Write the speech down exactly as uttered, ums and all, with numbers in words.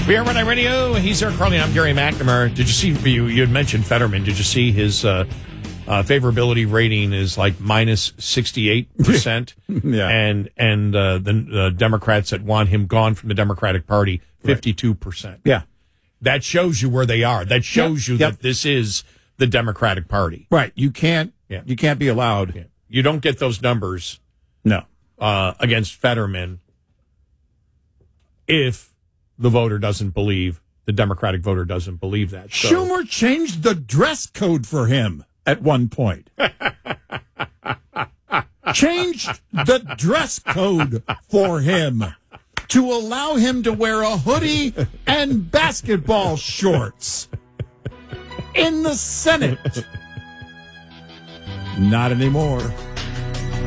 We are Red Eye Radio. He's Eric Carly. I'm Gary McNamara. Did you see, you, you had mentioned Fetterman. Did you see his uh, uh, favorability rating is like minus sixty-eight percent? Yeah. And, and uh, the uh, Democrats that want him gone from the Democratic Party, fifty-two percent. Yeah. That shows you where they are. That shows Yep. you Yep. that this is the Democratic Party. Right. You can't, Yeah. you can't be allowed. Yeah. You don't get those numbers No. uh, against Fetterman if the voter doesn't believe, the Democratic voter doesn't believe that. So, Schumer changed the dress code for him at one point. Changed the dress code for him to allow him to wear a hoodie and basketball shorts in the Senate. Not anymore.